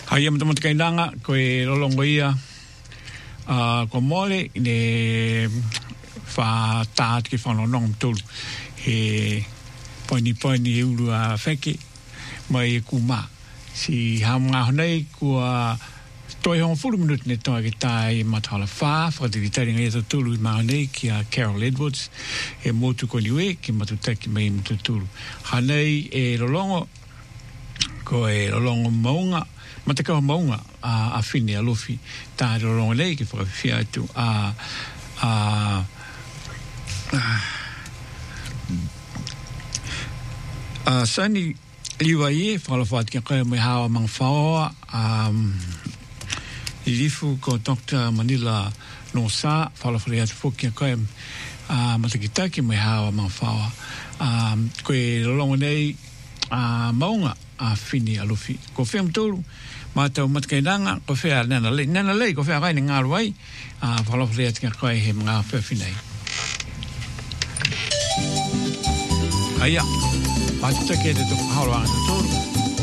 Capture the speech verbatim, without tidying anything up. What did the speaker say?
Hai am tamat kainanga ko e lolongo ia a ko mole ne fa taat ki fa nong tul he poni poni ulu a feki mai kuma si hamnga nei ko toi hong fulu minute ne toi ki tai matala fa fa de vitari ngai to tulu ma nei ki a Carol Edwards e motu ko liwe ki matu taki mai mutu tulu hanei e lolongo ko e lolongo maunga mataka maunga a a fine a lofi ta lolongo lei ki fa fia tu a a a sani liwaye fa la fat ki ka me hawa mang fa um ilifu ko Doctor Manila no sa fa la fria fo ki ka a mataka ki me hawa mang fa um ko lolongo nei a maunga a fini a lufi ko fem tolu ma tau matkainanga ko fea nana le nana le ko fea kai nga ruai a falo fleat ka kai he nga fe finai aya ma tsa ke de to halo an tolu